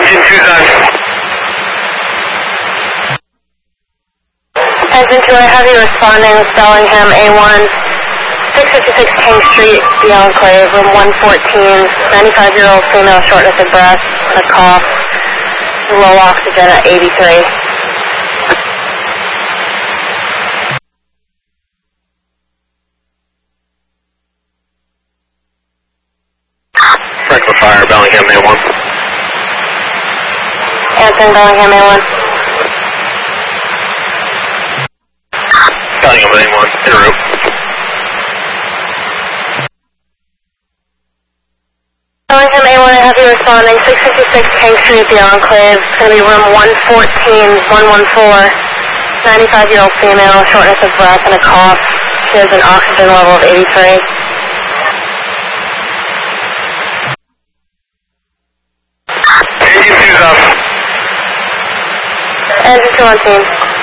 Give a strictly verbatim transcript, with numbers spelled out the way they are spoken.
Engine two's on. Engine two, I have you responding with Bellingham A one, six fifty-six King Street, The Enclave, room one fourteen, ninety-five-year-old female, shortness of breath, and a cough, low oxygen at eighty-three. Regular fire, Bellingham A one. Answering Bellingham A one. Bellingham A one, en route. Bellingham A one, I have you responding, six fifty-six King Street, The Enclave. It's going to be room one fourteen, one fourteen, ninety-five-year-old female, shortness of breath, and a cough. She has an oxygen level of eighty-three. Engine two's off. Engine two on team.